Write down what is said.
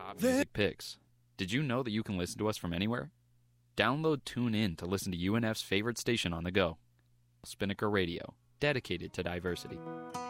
top music picks. Did you know that you can listen to us from anywhere? Download TuneIn to listen to UNF's favorite station on the go. Spinnaker Radio, dedicated to diversity.